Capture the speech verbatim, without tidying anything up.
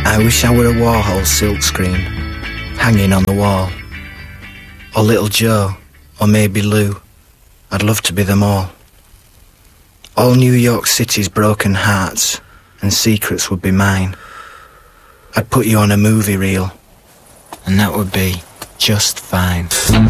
I wish I were a Warhol silkscreen, hanging on the wall. Or little Joe, or maybe Lou. I'd love to be them all. All New York City's broken hearts and secrets would be mine. I'd put you on a movie reel, and that would be just fine.